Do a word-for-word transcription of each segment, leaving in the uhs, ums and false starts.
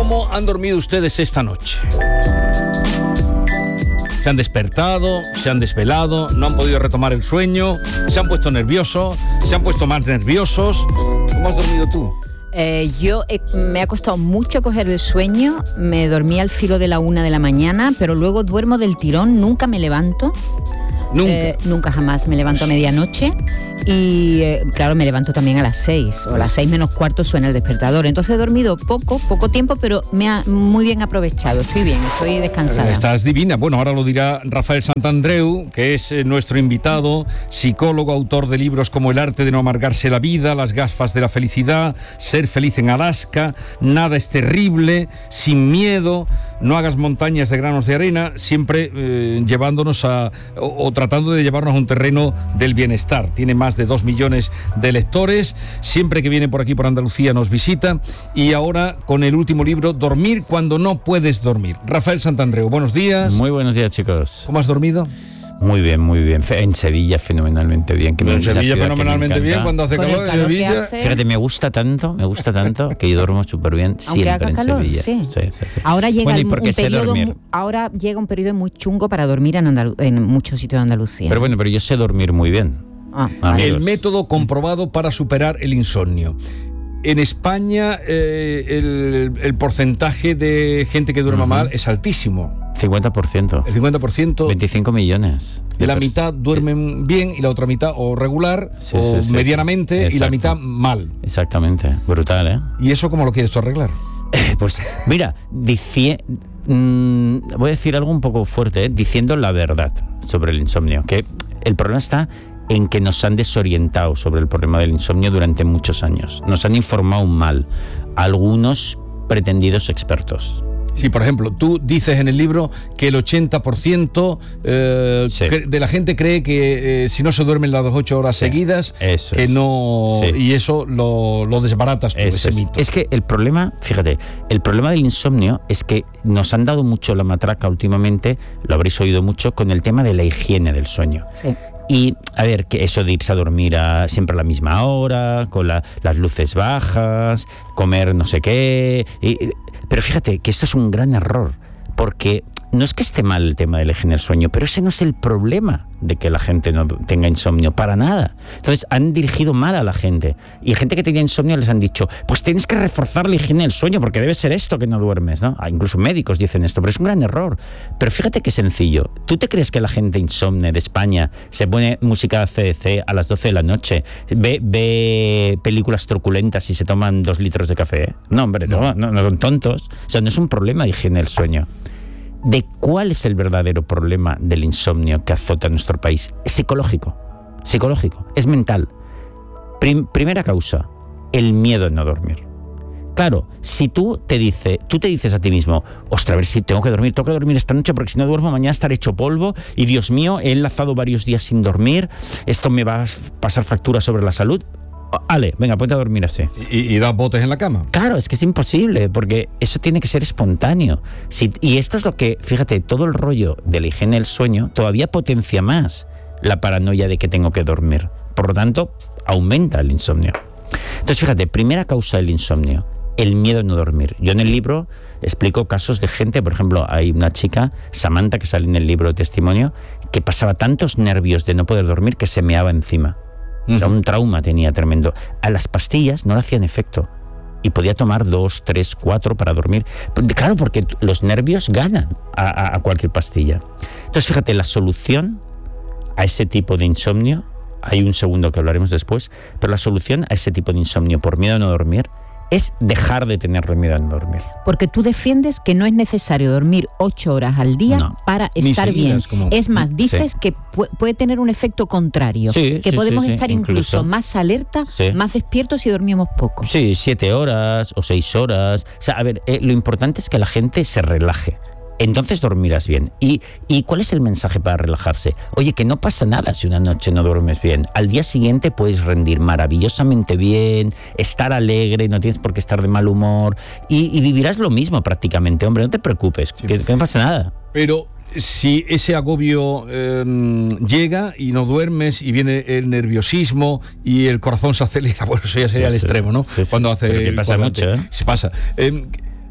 ¿Cómo han dormido ustedes esta noche? ¿Se han despertado? ¿Se han desvelado? ¿No han podido retomar el sueño? ¿Se han puesto nerviosos? ¿Se han puesto más nerviosos? ¿Cómo has dormido tú? Eh, yo eh, me ha costado mucho coger el sueño. Me dormí al filo de la una de la mañana, pero luego duermo del tirón, nunca me levanto. Nunca. Eh, nunca jamás me levanto a medianoche. Y eh, claro, me levanto también a las seis, o a las seis menos cuarto suena el despertador. Entonces he dormido poco, poco tiempo, pero me ha muy bien aprovechado. Estoy bien, estoy descansada. Estás divina. Bueno, ahora lo dirá Rafael Santandreu, que es eh, nuestro invitado, psicólogo, autor de libros como El arte de no amargarse la vida, Las gafas de la felicidad, Ser feliz en Alaska, Nada es terrible, Sin miedo, No hagas montañas de granos de arena, siempre eh, llevándonos a, o, o tratando de llevarnos a un terreno del bienestar. Tiene más de dos millones de lectores, siempre que viene por aquí por Andalucía nos visita, y ahora con el último libro, Dormir cuando no puedes dormir. Rafael Santandreu, buenos días. Muy buenos días, chicos. ¿Cómo has dormido? Muy bien, muy bien. En Sevilla fenomenalmente bien. Que en Sevilla fenomenalmente bien, cuando hace calor, calor en Sevilla. Hace... Fíjate, me gusta tanto, me gusta tanto que yo duermo súper bien siempre haga en calor, Sevilla. Sí. Sí, sí, sí. Ahora llega bueno, un, un periodo, ahora llega un periodo muy chungo para dormir en, Andalu- en muchos sitios de Andalucía. Pero bueno, pero yo sé dormir muy bien. Ah, vale. El método comprobado para superar el insomnio. En España eh, el, el porcentaje de gente que duerma uh-huh. mal es altísimo. cincuenta por ciento. El cincuenta por ciento. veinticinco millones. La pers- mitad duermen bien y la otra mitad o regular sí, o sí, sí, medianamente sí. y la mitad mal. Exactamente. Brutal, ¿eh? ¿Y eso cómo lo quieres tú arreglar? Pues mira, dici- mmm, voy a decir algo un poco fuerte, ¿eh? Diciendo la verdad sobre el insomnio. Que el problema está en que nos han desorientado sobre el problema del insomnio durante muchos años. Nos han informado mal algunos pretendidos expertos. Sí, por ejemplo, tú dices en el libro que el ochenta por ciento eh, sí. de la gente cree que eh, si no se duermen las ocho horas sí. seguidas, eso que es. no... Sí. Y eso lo, lo desbaratas tú, ese es. mito. Es que el problema, fíjate, el problema del insomnio es que nos han dado mucho la matraca últimamente, lo habréis oído mucho, con el tema de la higiene del sueño. Sí. Y, a ver, que eso de irse a dormir a, siempre a la misma hora, con la, las luces bajas, comer no sé qué... Y, pero fíjate que esto es un gran error, porque no es que esté mal el tema de la higiene del sueño, pero ese no es el problema de que la gente no tenga insomnio, para nada. Entonces han dirigido mal a la gente, y gente que tenía insomnio les han dicho, pues tienes que reforzar la higiene del sueño porque debe ser esto que no duermes, ¿no? Ah, incluso médicos dicen esto, pero es un gran error. Pero fíjate qué sencillo. ¿Tú te crees que la gente insomne de España se pone música C D C a las doce de la noche, ve, ve películas truculentas y se toman dos litros de café? No, hombre, no, no, no son tontos. O sea, no es un problema de higiene del sueño. ¿De cuál es el verdadero problema del insomnio que azota a nuestro país? Es psicológico, psicológico, es mental. Prim- primera causa, el miedo a no dormir. Claro, si tú te dices, tú te dices a ti mismo, ostras, a ver si tengo que dormir, tengo que dormir esta noche porque si no duermo mañana estaré hecho polvo y Dios mío, he enlazado varios días sin dormir, esto me va a pasar factura sobre la salud. Ale, venga, ponte a dormir así. ¿Y, y das botes en la cama? Claro, es que es imposible, porque eso tiene que ser espontáneo. Si, y esto es lo que, fíjate, todo el rollo de la higiene del sueño todavía potencia más la paranoia de que tengo que dormir. Por lo tanto, aumenta el insomnio. Entonces, fíjate, primera causa del insomnio, el miedo a no dormir. Yo en el libro explico casos de gente, por ejemplo, hay una chica, Samantha, que sale en el libro de testimonio, que pasaba tantos nervios de no poder dormir que se meaba encima. O sea, un trauma tenía tremendo. A las pastillas no le hacían efecto. Y podía tomar dos, tres, cuatro para dormir. Claro, porque los nervios ganan a, a, a cualquier pastilla. Entonces, fíjate, la solución a ese tipo de insomnio, hay un segundo que hablaremos después, pero la solución a ese tipo de insomnio por miedo a no dormir es dejar de tener miedo a no dormir. Porque tú defiendes que no es necesario dormir ocho horas al día no, para estar bien. Como... Es más, dices sí. que pu- puede tener un efecto contrario, sí, que sí, podemos sí, estar sí, incluso, incluso más alerta, sí. más despiertos si dormimos poco. Sí, siete horas o seis horas. O sea, a ver, eh, lo importante es que la gente se relaje. Entonces dormirás bien. ¿Y, ¿Y cuál es el mensaje para relajarse? Oye, que no pasa nada si una noche no duermes bien. Al día siguiente puedes rendir maravillosamente bien, estar alegre, no tienes por qué estar de mal humor y, y vivirás lo mismo prácticamente. Hombre, no te preocupes, sí. que, que no pasa nada. Pero si ese agobio eh, llega y no duermes y viene el nerviosismo y el corazón se acelera, bueno, eso ya sería sí, el sí, extremo, ¿no? Sí, sí. Cuando hace... Pero que pasa mucho, ¿eh? Se pasa. Eh,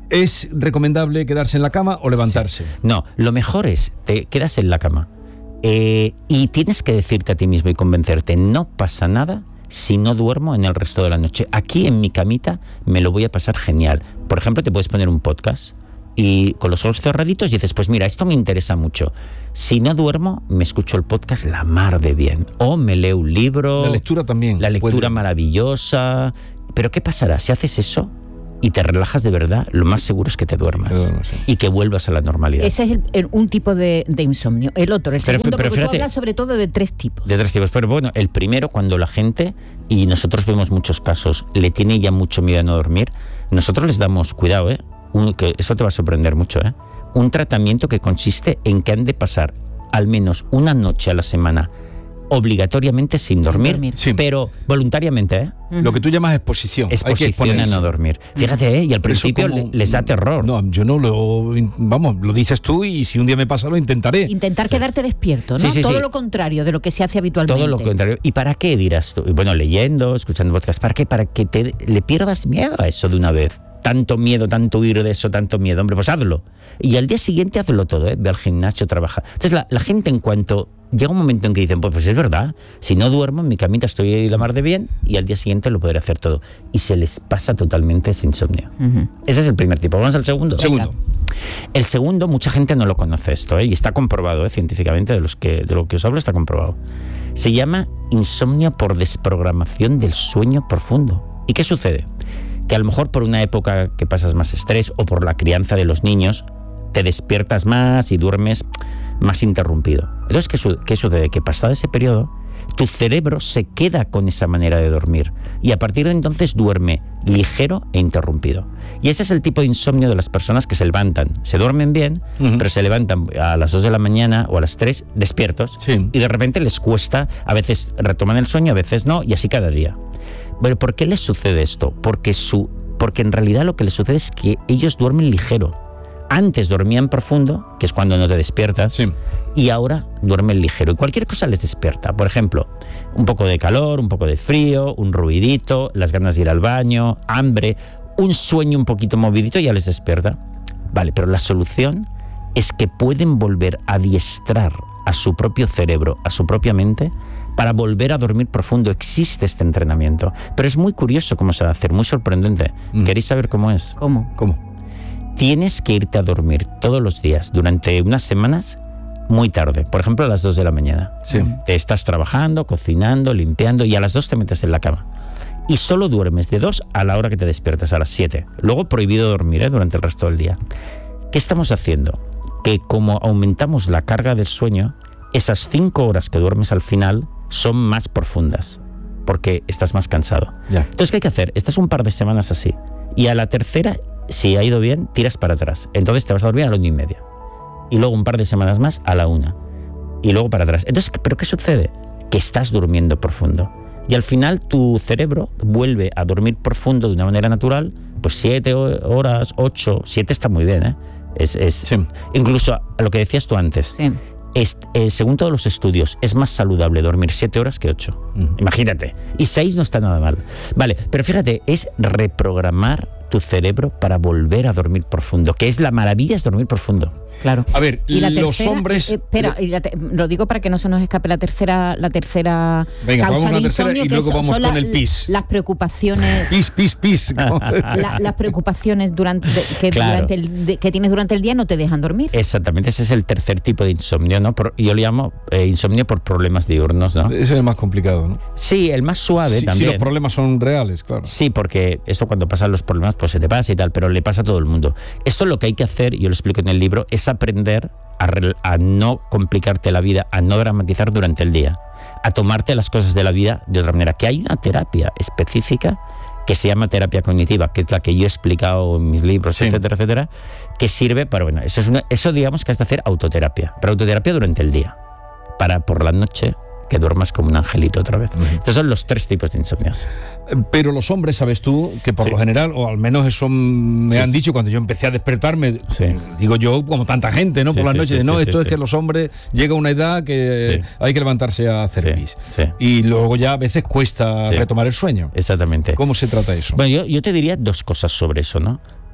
¿Es recomendable quedarse en la cama o levantarse? Sí. No, lo mejor es, te quedas en la cama eh, y tienes que decirte a ti mismo y convencerte, no pasa nada si no duermo en el resto de la noche. Aquí en mi camita me lo voy a pasar genial. Por ejemplo, te puedes poner un podcast y con los ojos cerraditos dices, pues mira, esto me interesa mucho. Si no duermo, me escucho el podcast la mar de bien. O me leo un libro. La lectura también. La lectura puede... maravillosa. Pero ¿qué pasará? Si haces eso y te relajas de verdad, lo más seguro es que te duermas. Duermo, sí. Y que vuelvas a la normalidad. Ese es el, el, un tipo de, de insomnio. El otro, el pero, segundo, pero, porque fíjate, tú hablas sobre todo de tres tipos. De tres tipos. Pero bueno, el primero, cuando la gente, y nosotros vemos muchos casos, le tiene ya mucho miedo a no dormir, nosotros les damos cuidado, ¿eh? Un, que eso te va a sorprender mucho, ¿eh? Un tratamiento que consiste en que han de pasar al menos una noche a la semana obligatoriamente sin dormir, sin dormir. Sí. Pero voluntariamente, ¿eh? Uh-huh. Lo que tú llamas exposición. Exposición a no dormir. Fíjate, ¿eh? Y al pero principio como, les da terror. No, yo no lo... Vamos, lo dices tú y si un día me pasa lo intentaré. Intentar sí. quedarte despierto, ¿no? Sí, sí, Todo sí. lo contrario de lo que se hace habitualmente. Todo lo contrario. ¿Y para qué dirás tú? Bueno, leyendo, escuchando podcast. ¿Para qué? Para que te, le pierdas miedo a eso de una vez. Tanto miedo, tanto huir de eso, tanto miedo. Hombre, pues hazlo. Y al día siguiente hazlo todo, ¿eh? Ve al gimnasio, trabaja. Entonces la, la gente en cuanto... Llega un momento en que dicen, pues, pues es verdad, si no duermo en mi camita estoy la mar de bien y al día siguiente lo podré hacer todo. Y se les pasa totalmente ese insomnio. Uh-huh. Ese es el primer tipo. Vamos al segundo. Segundo. El segundo, mucha gente no lo conoce esto, ¿eh? Y está comprobado, ¿eh? Científicamente, de, los que, de lo que os hablo está comprobado. Se llama insomnio por desprogramación del sueño profundo. ¿Y qué sucede? Que a lo mejor por una época que pasas más estrés o por la crianza de los niños, te despiertas más y duermes más interrumpido. Entonces, ¿qué, su- qué sucede? Que pasado ese periodo, tu cerebro se queda con esa manera de dormir y a partir de entonces duerme ligero e interrumpido. Y ese es el tipo de insomnio de las personas que se levantan, se duermen bien, uh-huh. pero se levantan a las dos de la mañana o a las tres despiertos sí. y de repente les cuesta, a veces retoman el sueño, a veces no, y así cada día. Pero ¿por qué les sucede esto? Porque, su, porque en realidad lo que les sucede es que ellos duermen ligero. Antes dormían profundo, que es cuando no te despiertas, sí. y ahora duermen ligero. Y cualquier cosa les despierta. Por ejemplo, un poco de calor, un poco de frío, un ruidito, las ganas de ir al baño, hambre, un sueño un poquito movidito ya les despierta. Vale, pero la solución es que pueden volver a adiestrar a su propio cerebro, a su propia mente, para volver a dormir profundo. Existe este entrenamiento. Pero es muy curioso cómo se va a hacer, muy sorprendente. Mm. ¿Queréis saber cómo es? ¿Cómo? ¿Cómo? Tienes que irte a dormir todos los días durante unas semanas muy tarde, por ejemplo a las dos de la mañana. Sí. Te estás trabajando, cocinando, limpiando y a las dos te metes en la cama. Y solo duermes de dos a la hora que te despiertas, a las siete. Luego prohibido dormir, ¿eh? Durante el resto del día. ¿Qué estamos haciendo? Que como aumentamos la carga del sueño, esas cinco horas que duermes al final son más profundas, porque estás más cansado. Ya. Entonces, ¿qué hay que hacer? Estás un par de semanas así. Y a la tercera... si ha ido bien, tiras para atrás. Entonces te vas a dormir a la una y media. Y luego un par de semanas más a la una. Y luego para atrás. Entonces, ¿pero qué sucede? Que estás durmiendo profundo. Y al final tu cerebro vuelve a dormir profundo de una manera natural, pues siete horas, ocho, siete está muy bien, ¿eh? Es, es, sí. Incluso a lo que decías tú antes. Sí. Es, eh, según todos los estudios, es más saludable dormir siete horas que ocho. Uh-huh. Imagínate. Y seis no está nada mal. Vale, pero fíjate, es reprogramar tu cerebro para volver a dormir profundo, que es la maravilla, es dormir profundo. Claro. A ver, y la los tercera, hombres... Eh, espera, y la te, lo digo para que no se nos escape la tercera, la tercera Venga, causa vamos a la de tercera insomnio, y que luego son, vamos son con la, el pis. Las preocupaciones... Pis, pis, pis. la, las preocupaciones durante, que, claro. durante el, de, que tienes durante el día no te dejan dormir. Exactamente, ese es el tercer tipo de insomnio, ¿no? Por, yo le llamo eh, insomnio por problemas diurnos, ¿no? Ese es el más complicado, ¿no? Sí, el más suave sí, también. Sí, los problemas son reales, claro. Sí, porque esto cuando pasan los problemas pues se te pasa y tal, pero le pasa a todo el mundo. Esto lo que hay que hacer, yo lo explico en el libro, es aprender a, re, a no complicarte la vida, a no dramatizar durante el día, a tomarte las cosas de la vida de otra manera. Que hay una terapia específica que se llama terapia cognitiva, que es la que yo he explicado en mis libros, sí. etcétera, etcétera, que sirve para, bueno, eso, es una, eso digamos que has de hacer autoterapia, pero autoterapia durante el día, para por la noche que duermas como un angelito otra vez. Uh-huh. Estos son los tres tipos de insomnios. Pero los hombres, sabes tú, que por sí. lo general, o al menos eso me sí, han dicho cuando yo empecé a despertarme, sí. digo yo, como tanta gente, ¿no? Sí, por las sí, noches, sí, no, sí, esto sí, es sí. que los hombres llega a una edad que sí. hay que levantarse a hacer sí, pis. Sí. Y luego ya a veces cuesta sí. retomar el sueño. Exactamente. ¿Cómo se trata eso? Bueno, yo, yo te diría dos cosas sobre eso, ¿no?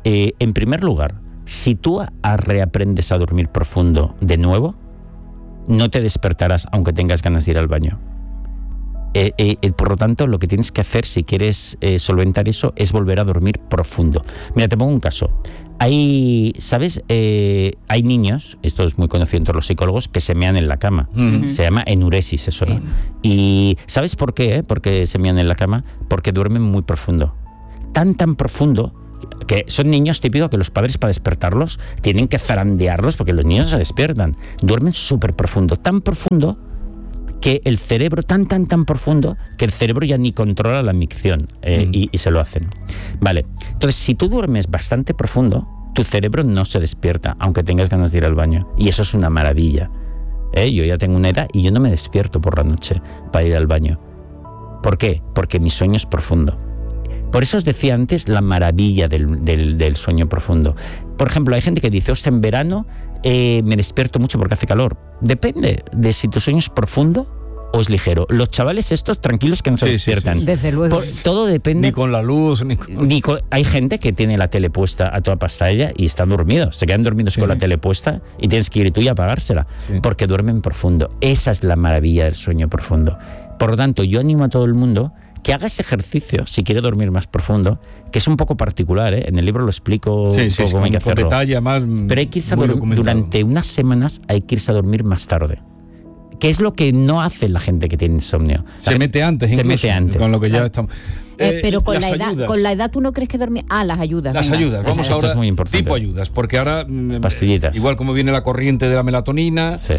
eh, en primer lugar, si tú a, a reaprendes a dormir profundo de nuevo, no te despertarás aunque tengas ganas de ir al baño. Eh, eh, eh, por lo tanto, lo que tienes que hacer si quieres eh, solventar eso es volver a dormir profundo. Mira, te pongo un caso. Hay, ¿sabes? Eh, hay niños, esto es muy conocido entre los psicólogos, que se mean en la cama. Uh-huh. Se llama enuresis eso, ¿no? Sí. Y ¿sabes por qué? Eh? ¿Por qué se mean en la cama? Porque duermen muy profundo. Tan, tan profundo que son niños típicos que los padres para despertarlos tienen que zarandearlos porque los niños se despiertan. Duermen súper profundo, tan profundo que el cerebro, tan, tan, tan profundo, que el cerebro ya ni controla la micción eh, mm. y, y se lo hacen. Vale, entonces si tú duermes bastante profundo, tu cerebro no se despierta, aunque tengas ganas de ir al baño. Y eso es una maravilla. ¿Eh? Yo ya tengo una edad y yo no me despierto por la noche para ir al baño. ¿Por qué? Porque mi sueño es profundo. Por eso os decía antes la maravilla del, del, del sueño profundo. Por ejemplo, hay gente que dice, hostia, en verano eh, me despierto mucho porque hace calor. Depende de si tu sueño es profundo o es ligero. Los chavales estos tranquilos que no se sí, despiertan. Sí, sí. Desde luego. Por, todo depende. Ni con la luz, ni con... Ni con, hay gente que tiene la tele puesta a toda pastilla y están dormidos. Se quedan dormidos sí. con la tele puesta y tienes que ir tú y apagársela. Sí. Porque duermen profundo. Esa es la maravilla del sueño profundo. Por lo tanto, yo animo a todo el mundo que haga ese ejercicio si quiere dormir más profundo, que es un poco particular, ¿eh? En el libro lo explico sí, un sí, poco sí, cómo hay que hacerlo. Detalle, más, pero hay que irse a dormir, durante unas semanas hay que irse a dormir más tarde. ¿Qué es lo que no hace la gente que tiene insomnio? Se la mete antes, se incluso, mete antes. Con lo que ya claro. estamos. Eh, pero con la edad, con la edad tú no crees que dormir. Ah, las ayudas. Las venga. ayudas. Vamos Esto ahora es muy importante. Tipo ayudas, porque ahora pastillitas. Igual como viene la corriente de la melatonina, sí.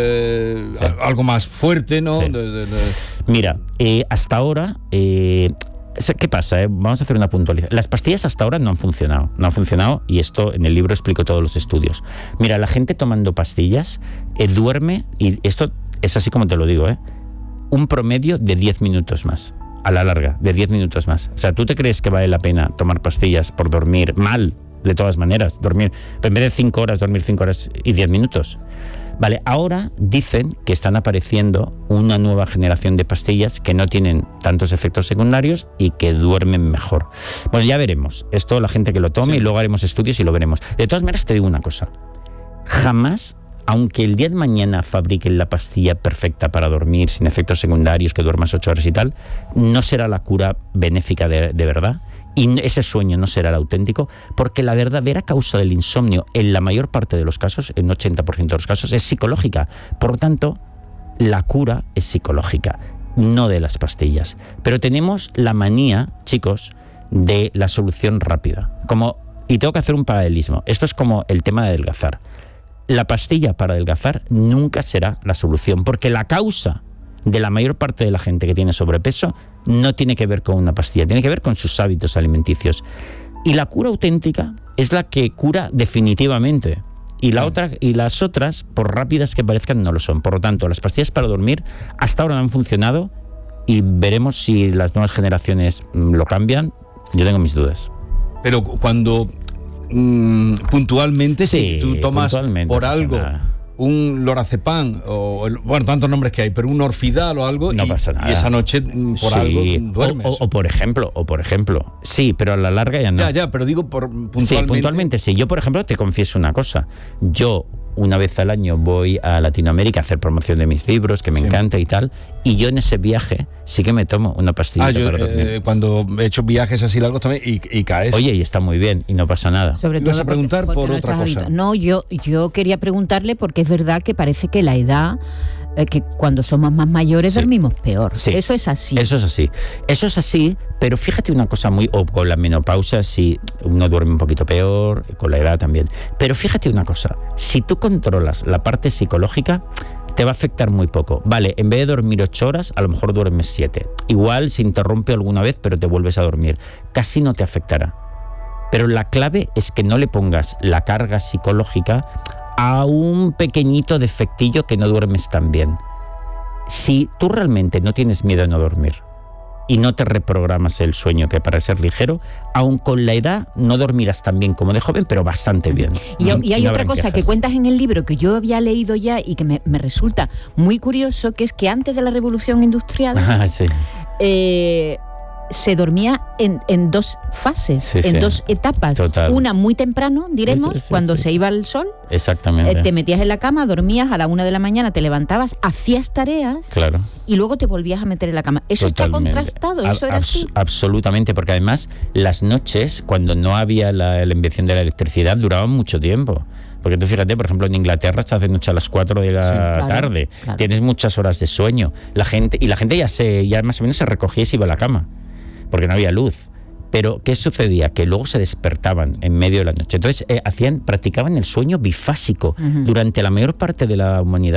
Eh, sí. algo más fuerte, ¿no? Sí. De, de, de... Mira, eh, hasta ahora. Eh, ¿Qué pasa? Eh? Vamos a hacer una puntualización. Las pastillas hasta ahora no han funcionado. No han funcionado y esto en el libro explico todos los estudios. Mira, la gente tomando pastillas eh, duerme, y esto es así como te lo digo, ¿eh? Un promedio de diez minutos más. A la larga, de diez minutos más. O sea, ¿tú te crees que vale la pena tomar pastillas por dormir mal? De todas maneras, dormir, en vez de cinco horas, dormir cinco horas y diez minutos. Vale, ahora dicen que están apareciendo una nueva generación de pastillas que no tienen tantos efectos secundarios y que duermen mejor. Bueno, ya veremos. Esto la gente que lo tome sí. y luego haremos estudios y lo veremos. De todas maneras, te digo una cosa. Jamás, aunque el día de mañana fabriquen la pastilla perfecta para dormir sin efectos secundarios, que duermas ocho horas y tal, no será la cura benéfica de, de verdad. Y ese sueño no será el auténtico, porque la verdadera causa del insomnio, en la mayor parte de los casos, en un ochenta por ciento de los casos, es psicológica. Por lo tanto, la cura es psicológica, no de las pastillas. Pero tenemos la manía, chicos, de la solución rápida. Como, y tengo que hacer un paralelismo. Esto es como el tema de adelgazar. La pastilla para adelgazar nunca será la solución, porque la causa de la mayor parte de la gente que tiene sobrepeso no tiene que ver con una pastilla, tiene que ver con sus hábitos alimenticios. Y la cura auténtica es la que cura definitivamente. Y, la otra, y las otras, por rápidas que parezcan, no lo son. Por lo tanto, las pastillas para dormir hasta ahora no han funcionado y veremos si las nuevas generaciones lo cambian. Yo tengo mis dudas. Pero cuando mmm, puntualmente, sí, si tú tomas puntualmente, por algo... Nada. Un lorazepam, o bueno, tantos nombres que hay, pero un Orfidal o algo, no y, pasa nada. Y esa noche por sí. algo duermes. O, o, o por ejemplo, o por ejemplo, sí, pero a la larga ya no. Ya, ya, pero digo por puntualmente. Sí, puntualmente sí. Yo, por ejemplo, te confieso una cosa. Yo una vez al año voy a Latinoamérica a hacer promoción de mis libros, que me sí. encanta y tal, y yo en ese viaje sí que me tomo una pastillita ah, yo, para dormir. Eh, cuando he hecho viajes así largos también y, y caes. Oye, y está muy bien y no pasa nada. Sobre todo ¿Vas a preguntar porque, porque por otra cosa? No, yo, yo quería preguntarle porque es verdad que parece que la edad... que cuando somos más mayores sí. dormimos peor. Sí. Eso es así. Eso es así. Eso es así, pero fíjate una cosa muy... O con la menopausia sí, uno duerme un poquito peor, con la edad también. Pero fíjate una cosa, si tú controlas la parte psicológica, te va a afectar muy poco. Vale, en vez de dormir ocho horas, a lo mejor duermes siete. Igual se interrumpe alguna vez, pero te vuelves a dormir. Casi no te afectará. Pero la clave es que no le pongas la carga psicológica a un pequeñito defectillo que no duermes tan bien. Si tú realmente no tienes miedo a no dormir y no te reprogramas el sueño, que para ser ligero, aun con la edad no dormirás tan bien como de joven, pero bastante bien. Y, y hay no otra cosa quejas. Que cuentas en el libro que yo había leído ya y que me, me resulta muy curioso, que es que antes de la Revolución Industrial, ah, sí. eh, se dormía en, en dos fases, Sí, en sí. dos etapas. Total. Una muy temprano, diremos, Sí, sí, sí, cuando sí. se iba el sol, Exactamente. eh, te metías en la cama, dormías, a la una de la mañana te levantabas, hacías tareas Claro. y luego te volvías a meter en la cama. Eso Totalmente. está contrastado, eso Ab- era abs- así. Absolutamente, porque además las noches, cuando no había la, la invención de la electricidad, duraban mucho tiempo. Porque tú fíjate, por ejemplo, en Inglaterra se hace noche a las cuatro de la Sí, claro, tarde. claro. Tienes muchas horas de sueño. La gente, y la gente ya se, ya más o menos se recogía y se iba a la cama, porque no había luz. Pero, ¿qué sucedía? Que luego se despertaban en medio de la noche. Entonces, eh, hacían, practicaban el sueño bifásico Ujú. durante la mayor parte de la humanidad.